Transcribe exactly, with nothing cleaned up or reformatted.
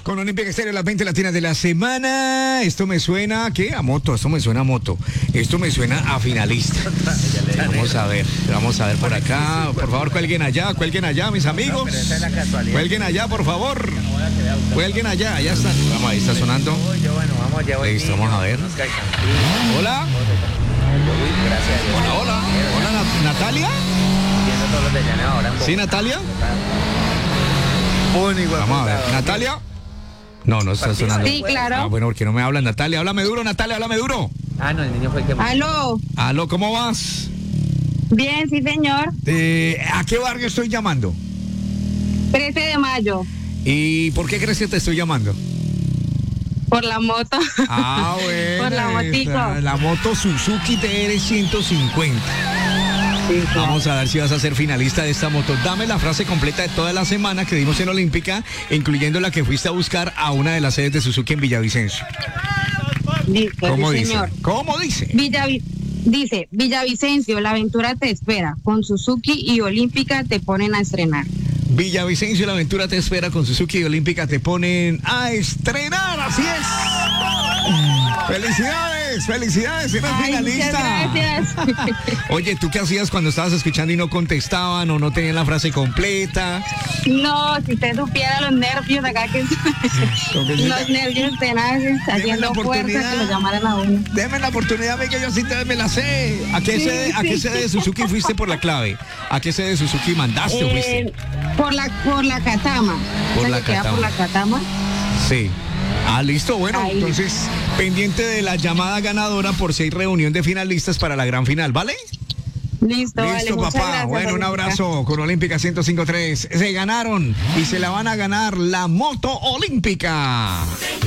Con Olímpica Estéreo, las veinte latinas de la semana. Esto me suena, ¿qué? A moto, esto me suena a moto. Esto me suena a finalista. Vamos a ver, vamos a ver por acá. Por favor, cuelguen allá, cuelguen allá, mis amigos. Cuelguen allá, por favor. Cuelguen allá, allá está. Vamos, ahí está sonando. Listo, vamos a ver. Hola. Hola, hola. Hola, Nat- Natalia. ¿Sí, Natalia? Vamos a ver. ¿Natalia? No, no está sonando. Sí, claro. Ah, bueno, porque no me hablan, Natalia. Háblame duro, Natalia, háblame duro. Ah, no, el niño fue el que... Aló. Aló, ¿cómo vas? Bien, sí, señor. Eh, ¿A qué barrio estoy llamando? trece de mayo. ¿Y por qué crees que te estoy llamando? Por la moto. Ah, bueno. Por la motico. esa, La moto Suzuki T R ciento cincuenta. Sí, sí. Vamos a ver si vas a ser finalista de esta moto. Dame la frase completa de toda la semana que dimos en Olímpica, incluyendo la que fuiste a buscar a una de las sedes de Suzuki en Villavicencio. Dice, ¿Cómo sí, dice? señor. ¿Cómo dice? Villavi- dice, Villavicencio, la aventura te espera. Con Suzuki y Olímpica te ponen a estrenar. Villavicencio, la aventura te espera. Con Suzuki y Olímpica te ponen a estrenar. Así es. Felicidades, felicidades, eres Ay, finalista. muchas gracias. Oye, ¿tú qué hacías cuando estabas escuchando y no contestaban o no tenían la frase completa? No, si usted supiera los nervios acá que los nervios tenaces haciendo fuerza que lo llamaran a uno. Deme la oportunidad, ve que yo sí te, me la sé. ¿A qué, Sí, sede, ¿A sí. qué sede de Suzuki fuiste por la clave? ¿A qué sede de Suzuki mandaste o fuiste? Eh, por la por la Catama. Por O sea, la que queda Catama. por la Catama. Sí. Ah, listo. Bueno, Ahí. entonces, pendiente de la llamada ganadora por si hay reunión de finalistas para la gran final, ¿vale? Listo, vale, Listo, muchas papá. gracias, Bueno, un Olímpica. abrazo con Olímpica ciento cinco punto tres. Se ganaron y se la van a ganar la moto olímpica.